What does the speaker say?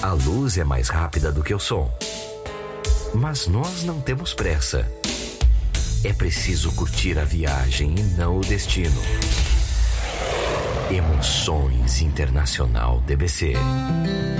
A luz é mais rápida do que o som. Mas nós não temos pressa. É preciso curtir a viagem e não o destino. Emoções Internacional DBC.